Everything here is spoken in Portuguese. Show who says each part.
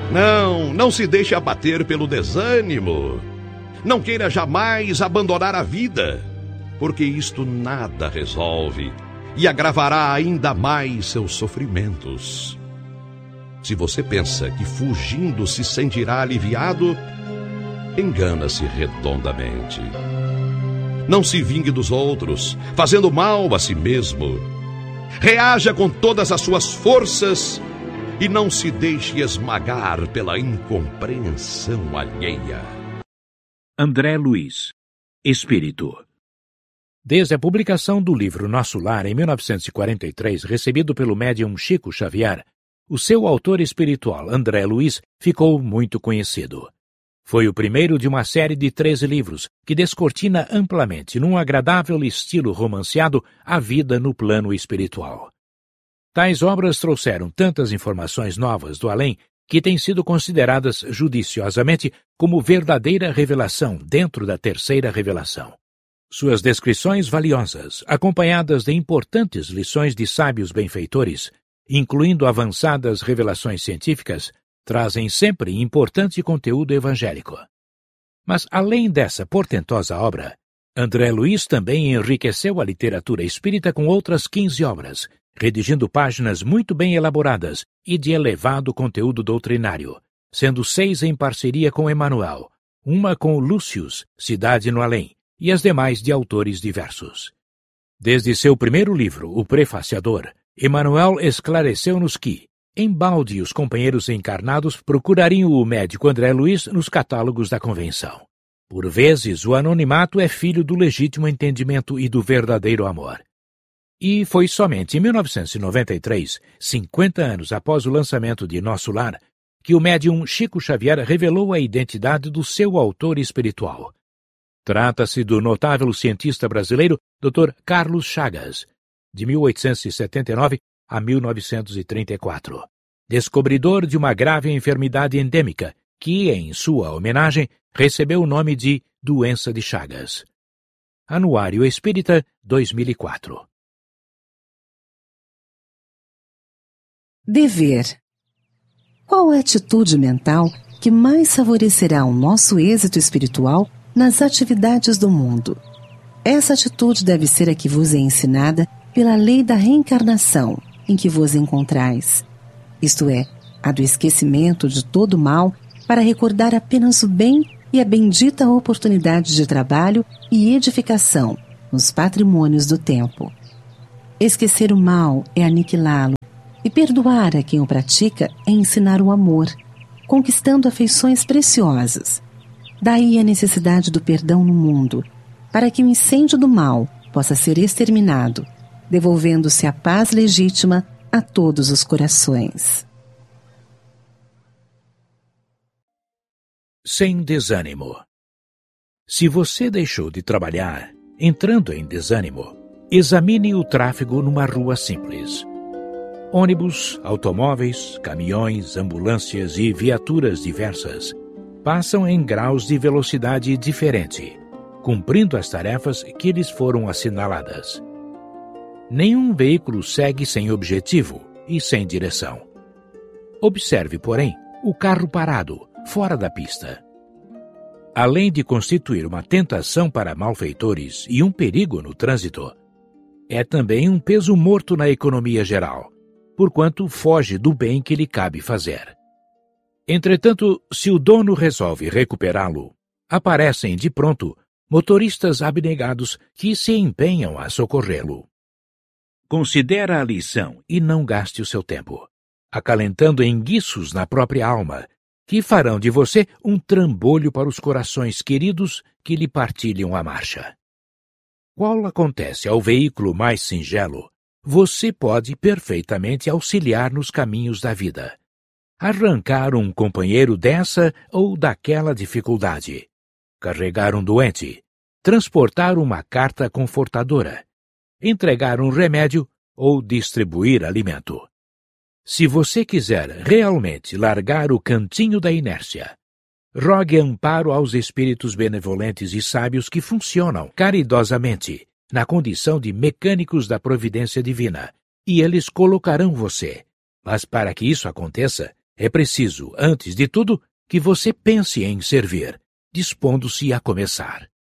Speaker 1: Não se deixe abater pelo desânimo. Não queira jamais abandonar a vida, porque isto nada resolve e agravará ainda mais seus sofrimentos. Se você pensa que fugindo se sentirá aliviado, engana-se redondamente. Não se vingue dos outros, fazendo mal a si mesmo. Reaja com todas as suas forças e não se deixe esmagar pela incompreensão alheia.
Speaker 2: André Luiz, Espírito. Desde a publicação do livro Nosso Lar, em 1943, recebido pelo médium Chico Xavier, o seu autor espiritual, André Luiz, ficou muito conhecido. Foi o primeiro de uma série de 13 livros que descortina amplamente, num agradável estilo romanceado, a vida no plano espiritual. Tais obras trouxeram tantas informações novas do além que têm sido consideradas judiciosamente como verdadeira revelação dentro da terceira revelação. Suas descrições valiosas, acompanhadas de importantes lições de sábios benfeitores, incluindo avançadas revelações científicas, trazem sempre importante conteúdo evangélico. Mas, além dessa portentosa obra, André Luiz também enriqueceu a literatura espírita com outras 15 obras, redigindo páginas muito bem elaboradas e de elevado conteúdo doutrinário, sendo 6 em parceria com Emmanuel, uma com Lúcius, Cidade no Além, e as demais de autores diversos. Desde seu primeiro livro, O Prefaciador, Emmanuel esclareceu-nos que, embalde, os companheiros encarnados procurariam o médico André Luiz nos catálogos da Convenção. Por vezes, o anonimato é filho do legítimo entendimento e do verdadeiro amor. E foi somente em 1993, 50 anos após o lançamento de Nosso Lar, que o médium Chico Xavier revelou a identidade do seu autor espiritual. Trata-se do notável cientista brasileiro Dr. Carlos Chagas, de 1879 a 1934, descobridor de uma grave enfermidade endêmica que, em sua homenagem, recebeu o nome de Doença de Chagas. Anuário Espírita, 2004.
Speaker 3: Dever. Qual a atitude mental que mais favorecerá o nosso êxito espiritual nas atividades do mundo? Essa atitude deve ser a que vos é ensinada pela lei da reencarnação em que vos encontrais, isto é, a do esquecimento de todo o mal para recordar apenas o bem e a bendita oportunidade de trabalho e edificação nos patrimônios do tempo. Esquecer o mal é aniquilá-lo, e perdoar a quem o pratica é ensinar o amor, conquistando afeições preciosas. Daí a necessidade do perdão no mundo, para que o incêndio do mal possa ser exterminado, devolvendo-se a paz legítima a todos os corações.
Speaker 2: Sem desânimo. Se você deixou de trabalhar, entrando em desânimo, examine o tráfego numa rua simples. Ônibus, automóveis, caminhões, ambulâncias e viaturas diversas passam em graus de velocidade diferente, cumprindo as tarefas que lhes foram assinaladas. Nenhum veículo segue sem objetivo e sem direção. Observe, porém, o carro parado, fora da pista. Além de constituir uma tentação para malfeitores e um perigo no trânsito, é também um peso morto na economia geral, porquanto foge do bem que lhe cabe fazer. Entretanto, se o dono resolve recuperá-lo, aparecem de pronto motoristas abnegados que se empenham a socorrê-lo. Considera a lição e não gaste o seu tempo, acalentando enguiços na própria alma, que farão de você um trambolho para os corações queridos que lhe partilham a marcha. Qual acontece ao veículo mais singelo, você pode perfeitamente auxiliar nos caminhos da vida. Arrancar um companheiro dessa ou daquela dificuldade. Carregar um doente. Transportar uma carta confortadora. Entregar um remédio ou distribuir alimento. Se você quiser realmente largar o cantinho da inércia, rogue amparo aos espíritos benevolentes e sábios que funcionam caridosamente na condição de mecânicos da providência divina, e eles colocarão você. Mas para que isso aconteça, É preciso, antes de tudo, que você pense em servir, dispondo-se a começar.